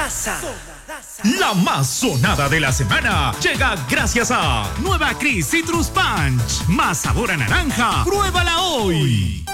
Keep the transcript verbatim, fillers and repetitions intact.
La más sonada de la semana llega gracias a Nueva Cris Citrus Punch. Más sabor a naranja. ¡Pruébala hoy!